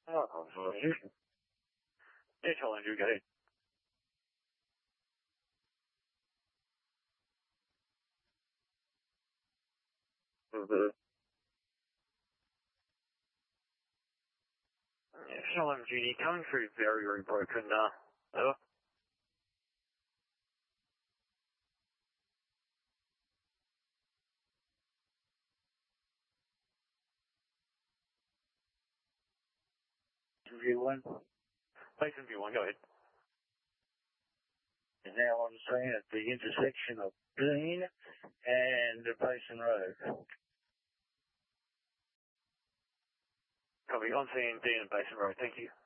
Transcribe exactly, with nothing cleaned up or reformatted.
Oh, sorry. Yeah, tell Andrew, go ahead. Mm-hmm. Yeah, tell him, Judy, coming through very, very broken, uh, over. View one. Basin view one, go ahead. And now I'm saying at the intersection of Dean and Basin Road. Copy, I'm seeing Dean and Basin Road, thank you.